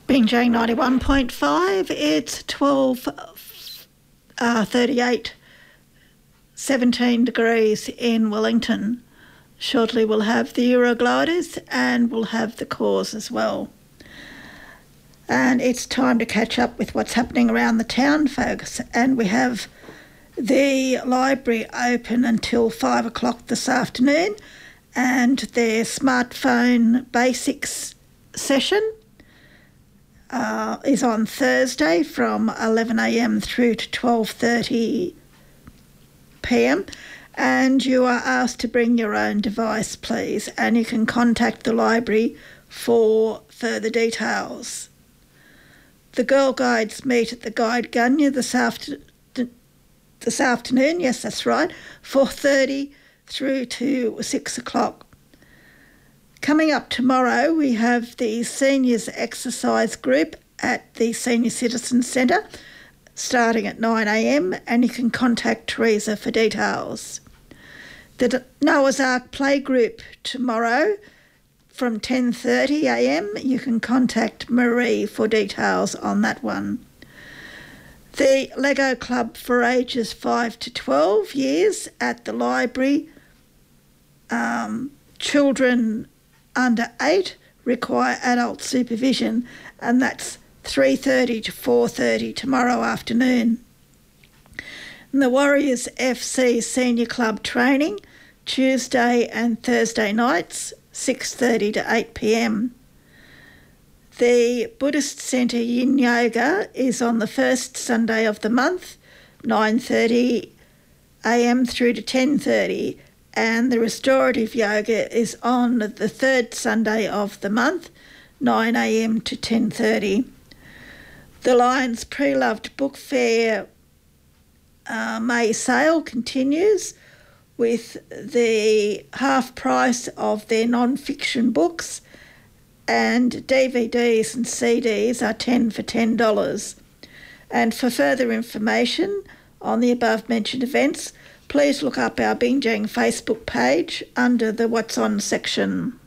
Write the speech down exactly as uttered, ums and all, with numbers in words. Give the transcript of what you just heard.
Binjang ninety-one point five, it's twelve uh, thirty-eight, seventeen degrees in Wellington. Shortly we'll have the Eurogliders and we'll have the Cause as well. And it's time to catch up with what's happening around the town, folks. And we have the library open until five o'clock this afternoon, and their smartphone basics session uh, is on Thursday from eleven a m through to twelve thirty p m, and you are asked to bring your own device, please, and you can contact the library for further details. The Girl Guides meet at the Guide Gunya this, after, this afternoon, yes, that's right, four thirty through to six o'clock. Coming up tomorrow, we have the Seniors Exercise Group at the Senior Citizen Centre, starting at nine a m, and you can contact Teresa for details. The Noah's Ark Playgroup tomorrow from ten thirty a m, you can contact Marie for details on that one. The Lego Club for ages five to twelve years at the library. Um, children under eight require adult supervision, and that's three thirty to four thirty tomorrow afternoon. And the Warriors F C Senior Club training, Tuesday and Thursday nights, six thirty to eight p m. The Buddhist Centre Yin Yoga is on the first Sunday of the month, nine thirty a m through to ten thirty, and the Restorative Yoga is on the third Sunday of the month, nine a m to ten thirty. The Lions Pre-Loved Book Fair uh, May sale continues with the half price of their non-fiction books, and D V Ds and C Ds are ten for ten dollars. And for further information on the above-mentioned events, please look up our Binjang Facebook page under the What's On section.